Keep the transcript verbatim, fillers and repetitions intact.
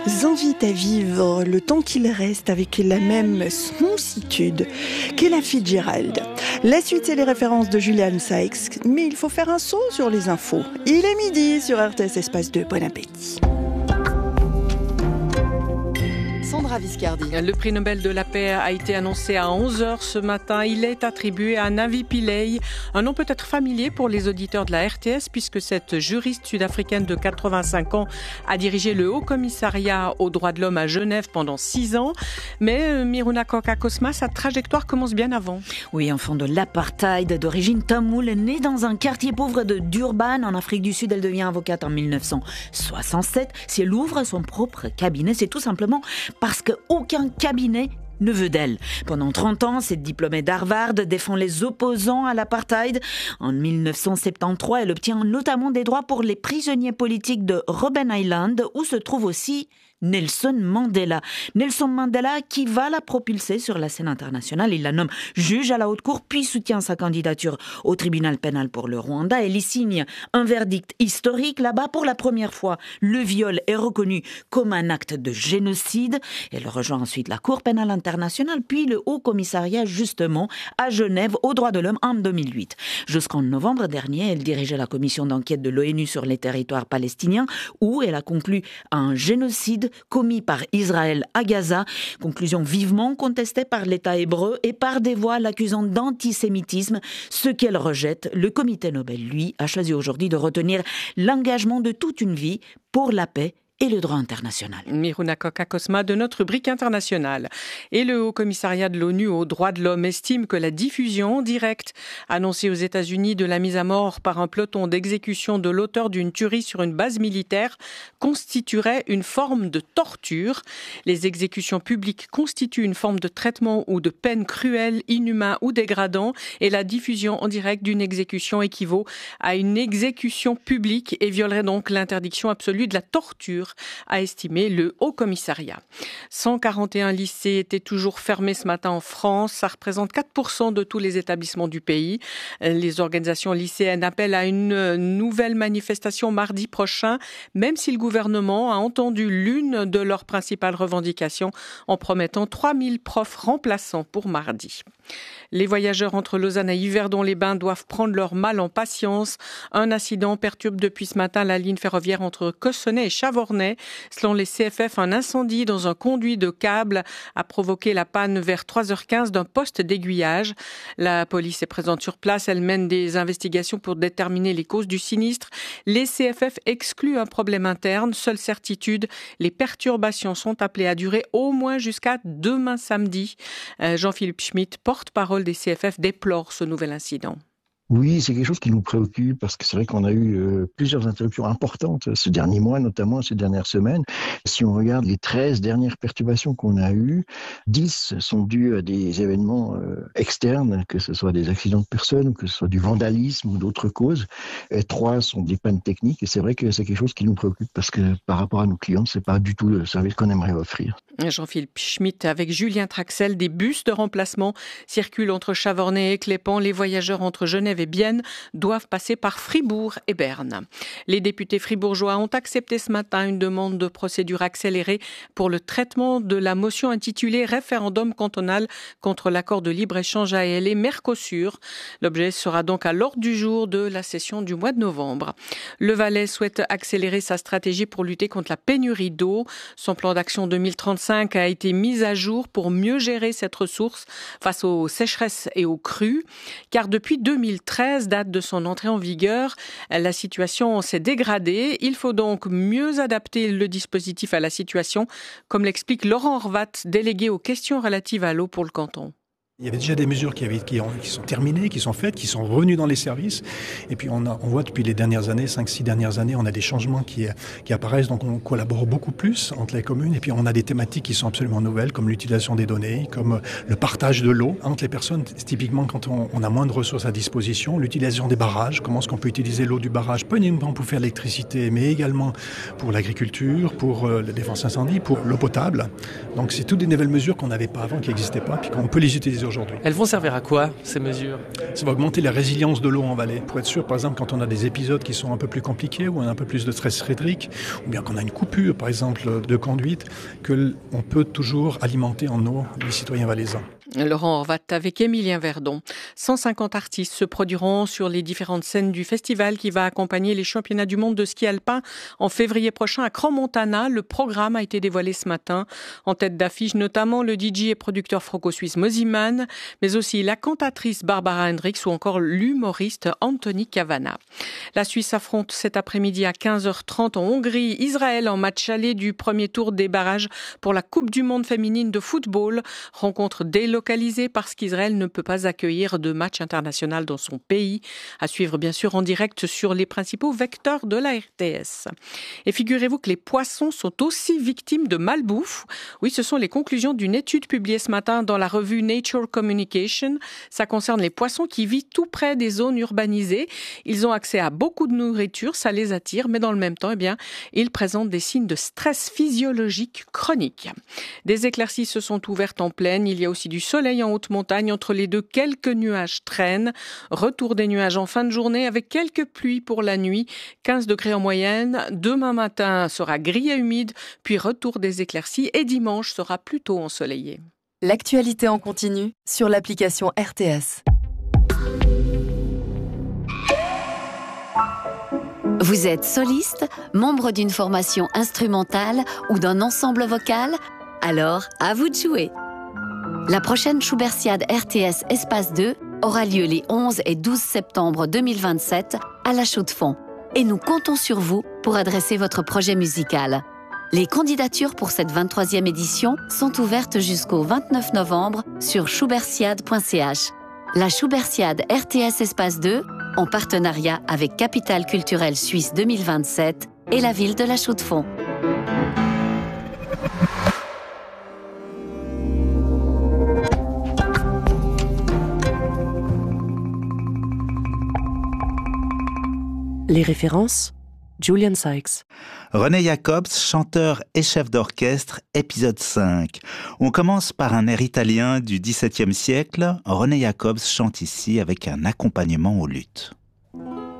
Invite à vivre le temps qu'il reste avec la même smoothitude qu'Ella Fitzgerald. La suite, c'est les références de Julian Sykes, mais il faut faire un saut sur les infos. Il est midi sur R T S Espace deux. Bon appétit. Sandra Viscardi. Le prix Nobel de la paix a été annoncé à onze heures ce matin. Il est attribué à Navi Pillay, un nom peut-être familier pour les auditeurs de la R T S puisque cette juriste sud-africaine de quatre-vingt-cinq ans a dirigé le Haut Commissariat aux droits de l'homme à Genève pendant six ans. Mais euh, Miruna Kokakosma, sa trajectoire commence bien avant. Oui, enfant de l'apartheid d'origine tamoule, née dans un quartier pauvre de Durban en Afrique du Sud, elle devient avocate en mille neuf cent soixante-sept. Si elle ouvre son propre cabinet, c'est tout simplement parce qu'aucun cabinet ne veut d'elle. Pendant trente ans, cette diplômée d'Harvard défend les opposants à l'apartheid. En mille neuf cent soixante-treize, elle obtient notamment des droits pour les prisonniers politiques de Robben Island, où se trouve aussi Nelson Mandela. Nelson Mandela qui va la propulser sur la scène internationale. Il la nomme juge à la haute cour, puis soutient sa candidature au tribunal pénal pour le Rwanda. Elle y signe un verdict historique. Là-bas, pour la première fois, le viol est reconnu comme un acte de génocide. Elle rejoint ensuite la Cour pénale internationale, puis le Haut Commissariat, justement, à Genève, aux droits de l'homme en deux mille huit. Jusqu'en novembre dernier, elle dirigeait la commission d'enquête de l'ONU sur les territoires palestiniens, où elle a conclu un génocide commis par Israël à Gaza, conclusion vivement contestée par l'État hébreu et par des voix l'accusant d'antisémitisme, ce qu'elle rejette. Le comité Nobel, lui, a choisi aujourd'hui de retenir l'engagement de toute une vie pour la paix et le droit international. Miruna Kokakosma de notre rubrique internationale. Et le Haut Commissariat de l'ONU aux droits de l'homme estime que la diffusion directe annoncée aux États-Unis de la mise à mort par un peloton d'exécution de l'auteur d'une tuerie sur une base militaire constituerait une forme de torture. Les exécutions publiques constituent une forme de traitement ou de peine cruelle, inhumain ou dégradant, et la diffusion en direct d'une exécution équivaut à une exécution publique et violerait donc l'interdiction absolue de la torture, a estimé le Haut Commissariat. cent quarante et un lycées étaient toujours fermés ce matin en France. Ça représente quatre pour cent de tous les établissements du pays. Les organisations lycéennes appellent à une nouvelle manifestation mardi prochain, même si le gouvernement a entendu l'une de leurs principales revendications en promettant trois mille profs remplaçants pour mardi. Les voyageurs entre Lausanne et Yverdon-les-Bains doivent prendre leur mal en patience. Un incident perturbe depuis ce matin la ligne ferroviaire entre Cossonay et Chavornay. Selon les C F F, un incendie dans un conduit de câble a provoqué la panne vers trois heures quinze d'un poste d'aiguillage. La police est présente sur place. Elle mène des investigations pour déterminer les causes du sinistre. Les C F F excluent un problème interne. Seule certitude, les perturbations sont appelées à durer au moins jusqu'à demain samedi. Euh, Jean-Philippe Schmitt, porte-parole des C F F, déplore ce nouvel incident. Oui, c'est quelque chose qui nous préoccupe parce que c'est vrai qu'on a eu euh, plusieurs interruptions importantes ce dernier mois, notamment ces dernières semaines. Si on regarde les treize dernières perturbations qu'on a eues, dix sont dues à des événements euh, externes, que ce soit des accidents de personnes, que ce soit du vandalisme ou d'autres causes. Et trois sont des pannes techniques et c'est vrai que c'est quelque chose qui nous préoccupe parce que par rapport à nos clients, c'est pas du tout le service qu'on aimerait offrir. Jean-Philippe Schmitt avec Julien Traxel, des bus de remplacement circulent entre Chavornay et Clépan. Les voyageurs entre Genève et Bienne doivent passer par Fribourg et Berne. Les députés fribourgeois ont accepté ce matin une demande de procédure accélérée pour le traitement de la motion intitulée « Référendum cantonal contre l'accord de libre-échange A L E-Mercosur ». L'objet sera donc à l'ordre du jour de la session du mois de novembre. Le Valais souhaite accélérer sa stratégie pour lutter contre la pénurie d'eau. Son plan d'action deux mille trente-cinq a été mis à jour pour mieux gérer cette ressource face aux sécheresses et aux crues. Car depuis deux mille treize, date de son entrée en vigueur, la situation s'est dégradée. Il faut donc mieux adapter le dispositif à la situation, comme l'explique Laurent Horvat, délégué aux questions relatives à l'eau pour le canton. Il y avait déjà des mesures qui, avaient, qui, ont, qui sont terminées, qui sont faites, qui sont revenues dans les services. Et puis on, a, on voit depuis les dernières années, cinq six dernières années, on a des changements qui, qui apparaissent. Donc on collabore beaucoup plus entre les communes. Et puis on a des thématiques qui sont absolument nouvelles, comme l'utilisation des données, comme le partage de l'eau entre les personnes. Typiquement, quand on, on a moins de ressources à disposition, l'utilisation des barrages, comment est-ce qu'on peut utiliser l'eau du barrage, pas uniquement pour faire l'électricité, mais également pour l'agriculture, pour euh, la défense incendie, pour l'eau potable. Donc c'est toutes des nouvelles mesures qu'on n'avait pas avant, qui n'existaient pas, puis qu'on peut les utiliser aujourd'hui. Elles vont servir à quoi, ces mesures ? Ça va augmenter la résilience de l'eau en vallée. Pour être sûr, par exemple, quand on a des épisodes qui sont un peu plus compliqués, ou on a un peu plus de stress hydrique, ou bien qu'on a une coupure, par exemple, de conduite, qu'on peut toujours alimenter en eau les citoyens valaisans. Laurent Horvat avec Émilien Verdon. cent cinquante artistes se produiront sur les différentes scènes du festival qui va accompagner les championnats du monde de ski alpin en février prochain à Crans-Montana. Le programme a été dévoilé ce matin. En tête d'affiche, notamment le D J et producteur franco-suisse Moziman, mais aussi la cantatrice Barbara Hendricks ou encore l'humoriste Anthony Cavana. La Suisse affronte cet après-midi à quinze heures trente en Hongrie Israël en match aller du premier tour des barrages pour la Coupe du monde féminine de football. Rencontre délocalisée parce qu'Israël ne peut pas accueillir de match international dans son pays. À suivre bien sûr en direct sur les principaux vecteurs de la R T S. Et figurez-vous que les poissons sont aussi victimes de malbouffe. Oui, ce sont les conclusions d'une étude publiée ce matin dans la revue Nature Communication. Ça concerne les poissons qui vivent tout près des zones urbanisées. Ils ont accès à beaucoup de nourriture, ça les attire, mais dans le même temps, eh bien, ils présentent des signes de stress physiologique chronique. Des éclaircies se sont ouvertes en plaine. Il y a aussi du soleil en haute montagne. Entre les deux, quelques nuages traînent. Retour des nuages en fin de journée avec quelques pluies pour la nuit. quinze degrés en moyenne. Demain matin sera gris et humide. Puis retour des éclaircies. Et dimanche sera plutôt ensoleillé. L'actualité en continu sur l'application R T S. Vous êtes soliste, membre d'une formation instrumentale ou d'un ensemble vocal ? Alors, à vous de jouer. La prochaine Schubertiade R T S Espace deux aura lieu les onze et douze septembre deux mille vingt-sept à La Chaux-de-Fonds. Et nous comptons sur vous pour adresser votre projet musical. Les candidatures pour cette vingt-troisième édition sont ouvertes jusqu'au vingt-neuf novembre sur schubertiade point c h. La Schubertiade R T S Espace deux, en partenariat avec Capitale culturelle suisse deux mille vingt-sept et la ville de La Chaux-de-Fonds. Les références, Julian Sykes. René Jacobs, chanteur et chef d'orchestre, épisode cinq. On commence par un air italien du dix-septième siècle. René Jacobs chante ici avec un accompagnement aux luttes.